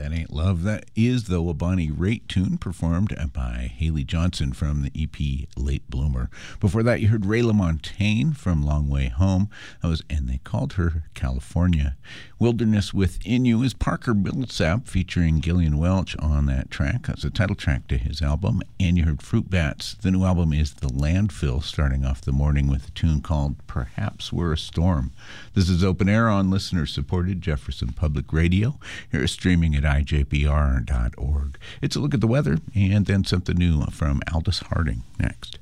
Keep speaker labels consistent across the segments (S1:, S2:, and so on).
S1: That Ain't Love. That is the Wabani Rate tune performed by Haley Johnson from the EP Late Bloomer. Before that, you heard Ray LaMontagne from Long Way Home. And they called her California. Wilderness Within You is Parker Millsap featuring Gillian Welch on that track. That's the title track to his album. And you heard Fruit Bats. The new album is The Landfill, starting off the morning with a tune called Perhaps We're a Storm. This is Open Air on listener-supported Jefferson Public Radio. Here streaming at ijpr.org. It's a look at the weather and then something new from Aldous Harding next.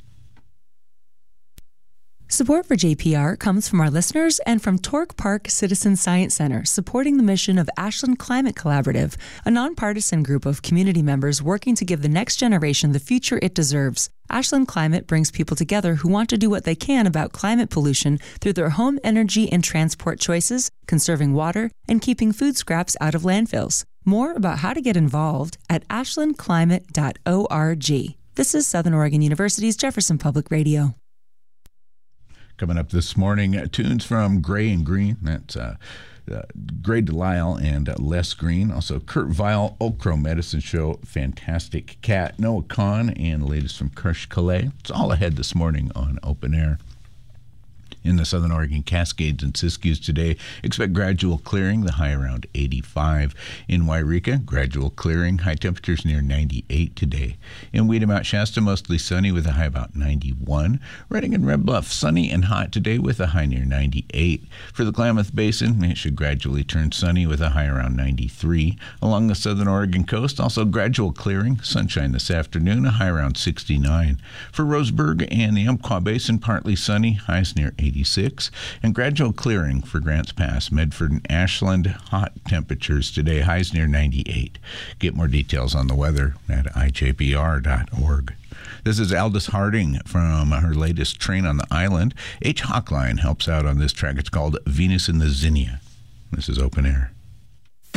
S2: Support for JPR comes from our listeners and from Torque Park Citizen Science Center, supporting the mission of Ashland Climate Collaborative, a nonpartisan group of community members working to give the next generation the future it deserves. Ashland Climate brings people together who want to do what they can about climate pollution through their home energy and transport choices, conserving water, and keeping food scraps out of landfills. More about how to get involved at ashlandclimate.org. This is Southern Oregon University's Jefferson Public Radio.
S1: Coming up this morning, tunes from Gray and Green. That's Gray Delisle and Les Green. Also, Kurt Vile, Oak Crow Medicine Show, Fantastic Cat, Noah Kahn, and the latest from Kirsch Calais. It's all ahead this morning on Open Air. In the Southern Oregon Cascades and Siskiyous today, expect gradual clearing, the high around 85. In Wairika, gradual clearing, high temperatures near 98 today. In Weeda Mount Shasta, mostly sunny with a high about 91. Redding and Red Bluff, sunny and hot today with a high near 98. For the Klamath Basin, it should gradually turn sunny with a high around 93. Along the Southern Oregon coast, also gradual clearing, sunshine this afternoon, a high around 69. For Roseburg and the Umpqua Basin, partly sunny, highs near 86, and gradual clearing for Grants Pass, Medford, and Ashland. Hot temperatures today, highs near 98. Get more details on the weather at ijpr.org. This is Aldous Harding from her latest Train on the Island. H. Hochline helps out on this track. It's called Venus in the Zinnia. This is Open Air.